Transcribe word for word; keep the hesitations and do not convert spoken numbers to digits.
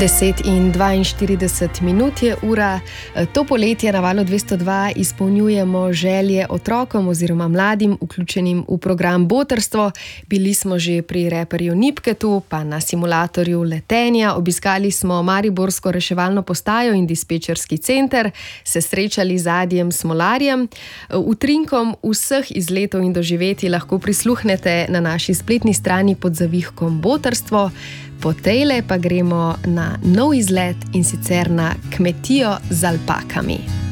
deset in dvainštirideset minut je ura. To poletje na Valu dvesto dva izpolnjujemo želje otrokom oziroma mladim, vključenim v program Botrstvo. Bili smo že pri reperju Nipketu, pa na simulatorju letenja, obiskali smo mariborsko reševalno postajo in dispečerski center, se srečali z Adijem Smolarjem. Utrinkom vseh izletov in doživeti lahko prisluhnete na naši spletni strani pod zavihkom Botrstvo. Po tejle pa gremo na nov izlet, in sicer na kmetijo z alpakami.